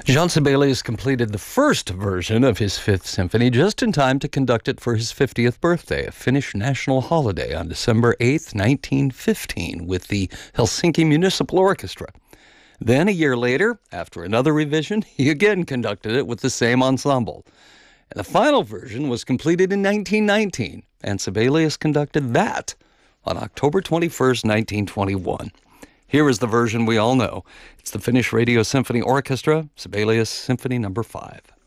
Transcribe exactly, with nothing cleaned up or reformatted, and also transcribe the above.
Jean Sibelius completed the first version of his Fifth Symphony just in time to conduct it for his fiftieth birthday, a Finnish national holiday on December eighth, nineteen fifteen, with the Helsinki Municipal Orchestra. Then, a year later, after another revision, he again conducted it with the same ensemble. And the final version was completed in nineteen nineteen, and Sibelius conducted that on October twenty-first, nineteen twenty-one. Here is the version we all know. It's the Finnish Radio Symphony Orchestra, Sibelius Symphony Number five.